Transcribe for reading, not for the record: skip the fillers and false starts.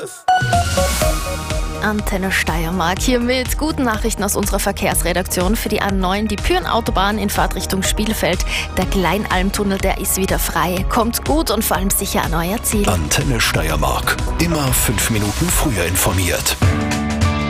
Antenne Steiermark hier mit guten Nachrichten aus unserer Verkehrsredaktion für die A9, die Pyhrn-Autobahn in Fahrtrichtung Spielfeld. Der Kleinalmtunnel, der ist wieder frei. Kommt gut und vor allem sicher an euer Ziel. Antenne Steiermark. Immer 5 Minuten früher informiert.